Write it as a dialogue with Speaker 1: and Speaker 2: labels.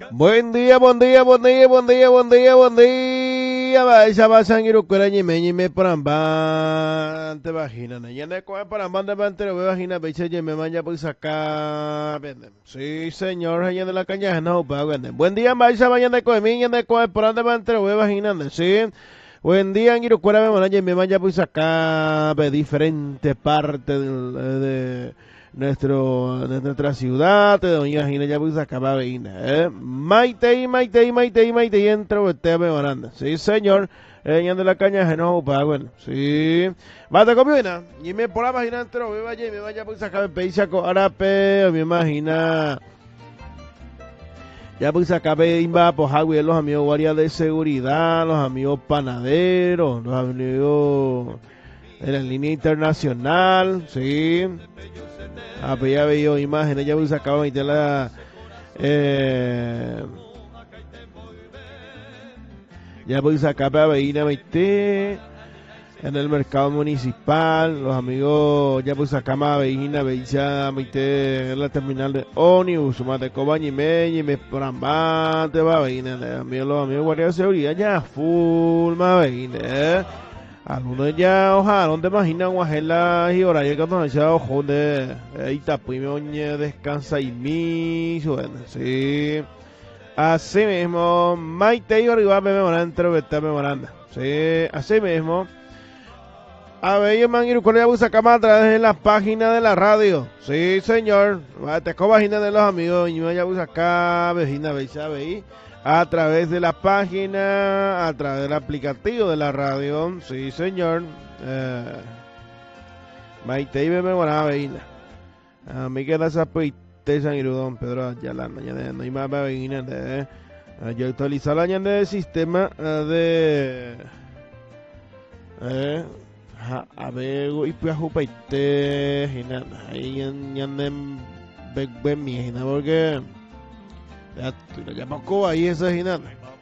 Speaker 1: Buen día, buen día, buen día, buen día, buen día, buen día. Vaya, vayan y recuerden y me paramban te vagina. Ya no coge paramban de mantero, ve vagina, beche y me manja pues acá. Sí, señor, allá de la caña no pagan. Buen día, vaya, vayan de coge miña de coge paramban de mantero, ve vagina, sí. Buen día, y recuerden y me manja pues acá de diferentes partes de nuestra ciudad, de doña Gina ya pues acaba de Maite, entra usted me baranda. Sí, señor. De la caña no bueno. Sí. Bate comiona. Y me por la página entero, me vaya y me vaya pues acá el país arape, me imagina. Ya pues acá imba por Javier, los amigos guardias de seguridad, los amigos panaderos, los amigos de la línea internacional, sí. Pues ya veo imágenes, ya pues acaba de meter la ya pues acá para venir a meter en el mercado municipal, los amigos ya pues acá más veina a meter en la terminal de ómnibus, mate cobaña y me prambante va venir, los amigos guardias de seguridad ya full más venir, algunos ya ojalá no te imaginan guajela y horario que nos echado ojo de Itapuime descansa y mis bueno, sí. Así mismo, Maite y Oriba me memorando, está memorando. Sí, así mismo. A ver, yo man, y busa cama a través de la página de la radio. Sí, señor. Te página de los amigos. Y me voy a buscar acá, vecina, veis, a través de la página, a través del aplicativo de la radio. Sí, señor. Maite y me memoraba, veina. A mí que da esa San Irudón, Pedro Ayala, no hay más vagina de yo actualizar la añade del sistema de a ver y pues jupaite gina ahí en ven mi gina porque ya tú le llamas coba ahí esa gina